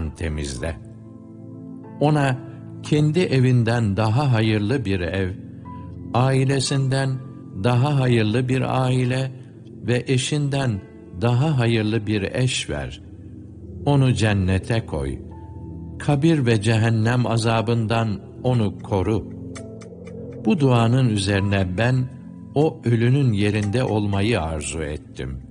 günahlardan temizle. Ona kendi evinden daha hayırlı bir ev, ailesinden daha hayırlı bir aile ve eşinden daha hayırlı bir eş ver. Onu cennete koy. Kabir ve cehennem azabından onu koru. Bu duanın üzerine ben o ölünün yerinde olmayı arzu ettim.